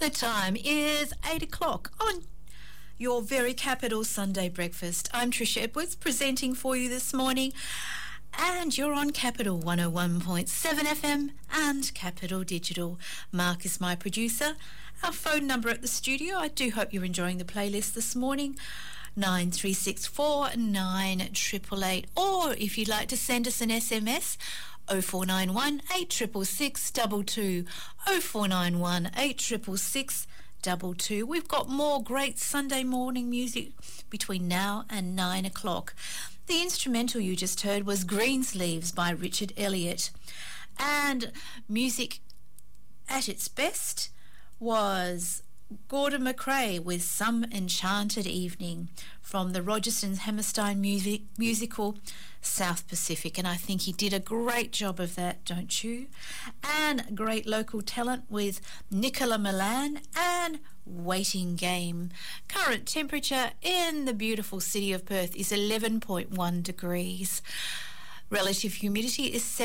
The time is 8 o'clock on your very capital Sunday breakfast. I'm Tricia Edwards presenting for you this morning, and you're on Capital 101.7 FM and Capital Digital. Mark is my producer. Our phone number at the studio, I do hope you're enjoying the playlist this morning, 9364 9888, or if you'd like to send us an SMS, 0491 866 22, 0491 866 22. We've got more great Sunday morning music between now and 9 o'clock. The instrumental you just heard was Greensleeves by Richard Elliott, and music at its best was Gordon McRae with Some Enchanted Evening from the Rogerson Hammerstein musical South Pacific, and I think he did a great job of that, don't you? And great local talent with Nicola Milan and Waiting Game. Current temperature in the beautiful city of Perth is 11.1 degrees. Relative humidity is